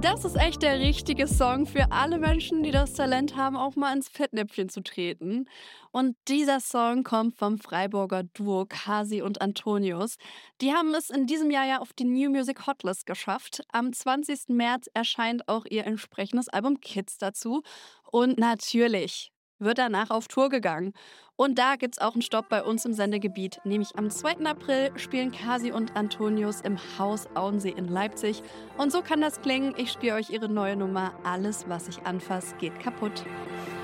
Das ist echt der richtige Song für alle Menschen, die das Talent haben, auch mal ins Fettnäpfchen zu treten. Und dieser Song kommt vom Freiburger Duo Kasi und Antonius. Die haben es in diesem Jahr ja auf die New Music Hotlist geschafft. Am 20. März erscheint auch ihr entsprechendes Album Kids dazu. Und natürlich wird danach auf Tour gegangen. Und da gibt's auch einen Stopp bei uns im Sendegebiet. Nämlich am 2. April spielen Kasi und Antonius im Haus Auensee in Leipzig. Und so kann das klingen. Ich spiele euch ihre neue Nummer Alles, was ich anfasse, geht kaputt.